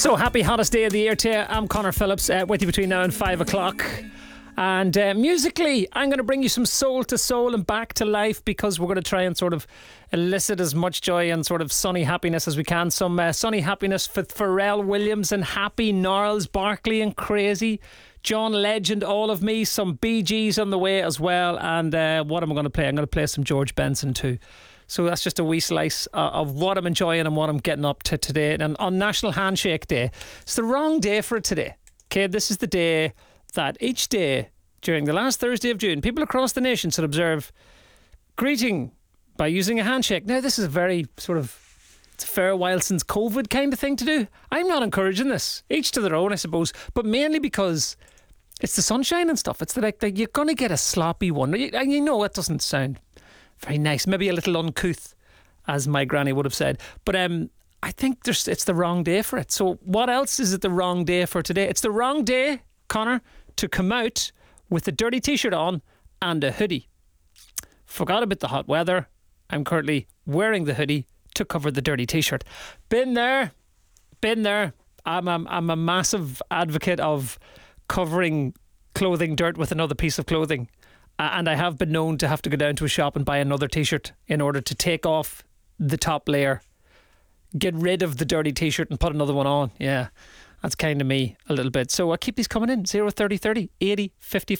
So happy hottest day of the year to you. I'm Connor Phillips with you between now and 5 o'clock. And musically, I'm going to bring you some soul to soul and back to life, because we're going to try and sort of elicit as much joy and sort of sunny happiness as we can. Some sunny happiness for Pharrell Williams and Happy, Gnarls Barkley and Crazy, John Legend, All of Me, some Bee Gees on the way as well. And what am I going to play? I'm going to play some George Benson too. So that's just a wee slice of what I'm enjoying and what I'm getting up to today. And on National Handshake Day, it's the wrong day for it today. Okay, this is the day that each day during the last Thursday of June, people across the nation should observe greeting by using a handshake. Now, this is a very sort of, it's a fair while since COVID kind of thing to do. I'm not encouraging this. Each to their own, I suppose. But mainly because it's the sunshine and stuff. It's like you're going to get a sloppy one. And you know it doesn't sound very nice. Maybe a little uncouth, as my granny would have said. But I think it's the wrong day for it. So what else is it the wrong day for today? It's the wrong day, Connor, to come out with a dirty t-shirt on and a hoodie. Forgot about the hot weather. I'm currently wearing the hoodie to cover the dirty t-shirt. Been there. I'm a massive advocate of covering clothing dirt with another piece of clothing. And I have been known to have to go down to a shop and buy another t-shirt in order to take off the top layer, get rid of the dirty t-shirt and put another one on. Yeah, that's kind of me a little bit. So I keep these coming in. 03030 80 55